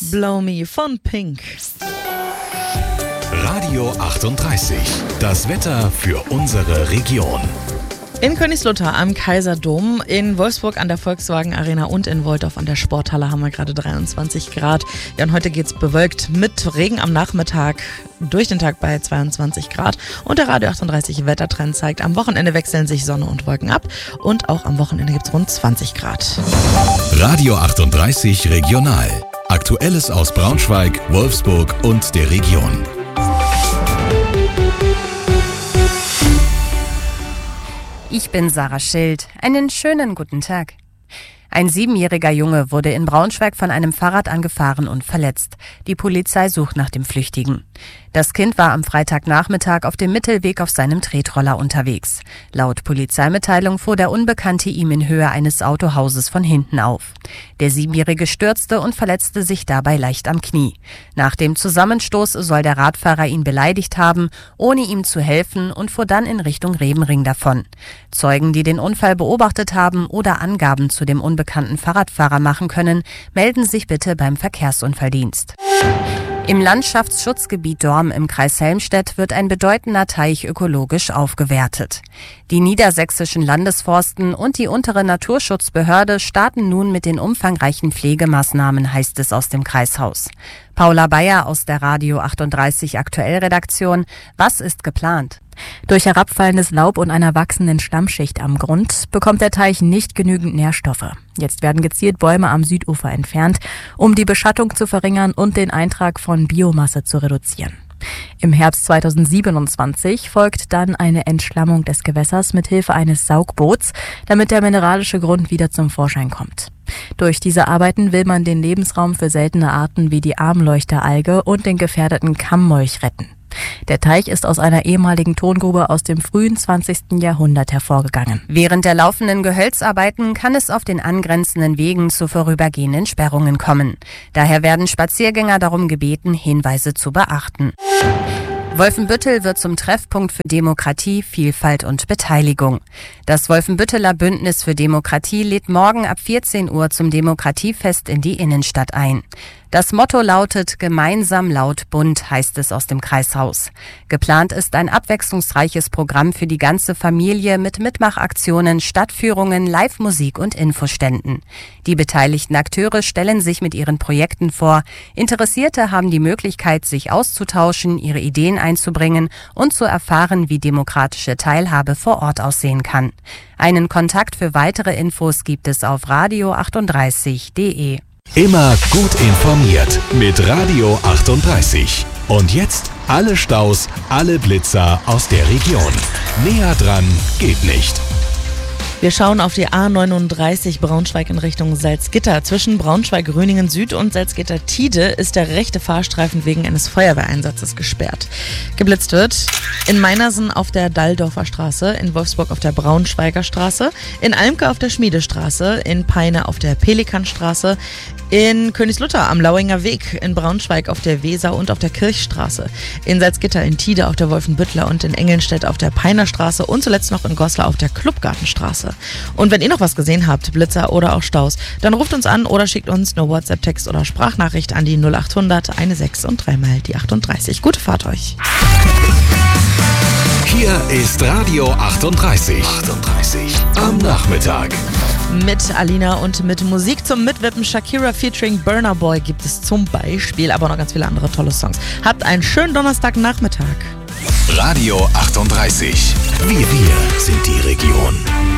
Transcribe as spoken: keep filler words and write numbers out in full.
Blow Me von Pink. Radio achtunddreißig. Das Wetter für unsere Region. In Königslutter am Kaiserdom, in Wolfsburg an der Volkswagen Arena und in Wolldorf an der Sporthalle haben wir gerade dreiundzwanzig Grad. Ja, und heute geht's bewölkt mit Regen am Nachmittag, durch den Tag bei zweiundzwanzig Grad. Und der Radio achtunddreißig Wettertrend zeigt, am Wochenende wechseln sich Sonne und Wolken ab und auch am Wochenende gibt's rund zwanzig Grad. Radio achtunddreißig Regional. Aktuelles aus Braunschweig, Wolfsburg und der Region. Ich bin Sarah Schild. Einen schönen guten Tag. Ein siebenjähriger Junge wurde in Braunschweig von einem Fahrrad angefahren und verletzt. Die Polizei sucht nach dem Flüchtigen. Das Kind war am Freitagnachmittag auf dem Mittelweg auf seinem Tretroller unterwegs. Laut Polizeimitteilung fuhr der Unbekannte ihm in Höhe eines Autohauses von hinten auf. Der Siebenjährige stürzte und verletzte sich dabei leicht am Knie. Nach dem Zusammenstoß soll der Radfahrer ihn beleidigt haben, ohne ihm zu helfen, und fuhr dann in Richtung Rebenring davon. Zeugen, die den Unfall beobachtet haben oder Angaben zu dem unbekannten Fahrradfahrer machen können, melden sich bitte beim Verkehrsunfalldienst. Im Landschaftsschutzgebiet Dorm im Kreis Helmstedt wird ein bedeutender Teich ökologisch aufgewertet. Die niedersächsischen Landesforsten und die untere Naturschutzbehörde starten nun mit den umfangreichen Pflegemaßnahmen, heißt es aus dem Kreishaus. Paula Bayer aus der Radio achtunddreißig Aktuell-Redaktion. Was ist geplant? Durch herabfallendes Laub und einer wachsenden Schlammschicht am Grund bekommt der Teich nicht genügend Nährstoffe. Jetzt werden gezielt Bäume am Südufer entfernt, um die Beschattung zu verringern und den Eintrag von Biomasse zu reduzieren. Im Herbst zweitausendsiebenundzwanzig folgt dann eine Entschlammung des Gewässers mit Hilfe eines Saugboots, damit der mineralische Grund wieder zum Vorschein kommt. Durch diese Arbeiten will man den Lebensraum für seltene Arten wie die Armleuchteralge und den gefährdeten Kammmolch retten. Der Teich ist aus einer ehemaligen Tongrube aus dem frühen zwanzigsten Jahrhundert hervorgegangen. Während der laufenden Gehölzarbeiten kann es auf den angrenzenden Wegen zu vorübergehenden Sperrungen kommen. Daher werden Spaziergänger darum gebeten, Hinweise zu beachten. Wolfenbüttel wird zum Treffpunkt für Demokratie, Vielfalt und Beteiligung. Das Wolfenbütteler Bündnis für Demokratie lädt morgen ab vierzehn Uhr zum Demokratiefest in die Innenstadt ein. Das Motto lautet Gemeinsam laut bunt, heißt es aus dem Kreishaus. Geplant ist ein abwechslungsreiches Programm für die ganze Familie mit Mitmachaktionen, Stadtführungen, Live-Musik und Infoständen. Die beteiligten Akteure stellen sich mit ihren Projekten vor. Interessierte haben die Möglichkeit, sich auszutauschen, ihre Ideen einzubringen und zu erfahren, wie demokratische Teilhabe vor Ort aussehen kann. Einen Kontakt für weitere Infos gibt es auf radio achtunddreißig punkt de. Immer gut informiert mit Radio achtunddreißig. Und jetzt alle Staus, alle Blitzer aus der Region. Näher dran geht nicht. Wir schauen auf die A neununddreißig Braunschweig in Richtung Salzgitter. Zwischen Braunschweig-Röningen Süd und Salzgitter-Tide ist der rechte Fahrstreifen wegen eines Feuerwehreinsatzes gesperrt. Geblitzt wird in Meinersen auf der Dalldorfer Straße, in Wolfsburg auf der Braunschweiger Straße, in Almke auf der Schmiedestraße, in Peine auf der Pelikanstraße, in Königslutter am Lauinger Weg, in Braunschweig auf der Weser und auf der Kirchstraße, in Salzgitter in Tide auf der Wolfenbüttler und in Engelnstedt auf der Peinerstraße und zuletzt noch in Goslar auf der Clubgartenstraße. Und wenn ihr noch was gesehen habt, Blitzer oder auch Staus, dann ruft uns an oder schickt uns eine WhatsApp-Text oder Sprachnachricht an die null achthundert sechzehn und dreimal die achtunddreißig. Gute Fahrt euch! Hier ist Radio achtunddreißig. achtunddreißig am Nachmittag. Mit Alina und mit Musik zum Mitwippen. Shakira featuring Burna Boy gibt es zum Beispiel, aber noch ganz viele andere tolle Songs. Habt einen schönen Donnerstagnachmittag. Radio achtunddreißig. Wir, wir sind die Region.